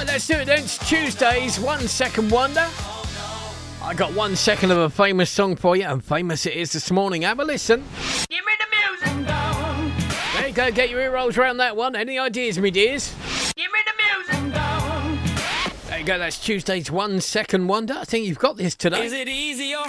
Right, let's do it then. It's Tuesday's 1 Second Wonder. I got 1 second of a famous song for you, and famous it is this morning. Have a listen. Give me the music. There you go, get your ear rolls around that one. Any ideas, me dears? Give me the music. There you go, that's Tuesday's 1 Second Wonder. I think you've got this today. Is it easy or